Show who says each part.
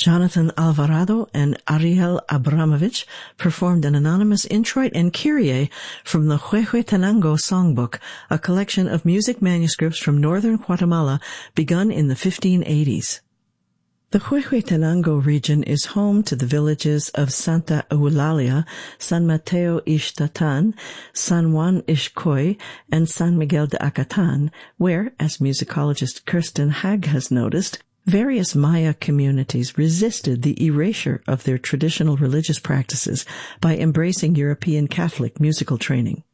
Speaker 1: Jonathan Alvarado and Ariel Abramovich performed an anonymous introit and Kyrie from the Huehuetenango Songbook, a collection of music manuscripts from northern Guatemala begun in the 1580s. The Huehuetenango region is home to the villages of Santa Eulalia, San Mateo Ixtatan, San Juan Ixcoy, and San Miguel de Acatan, where, as musicologist Kirsten Hag has noticed, various Maya communities resisted the erasure of their traditional religious practices by embracing European Catholic musical training.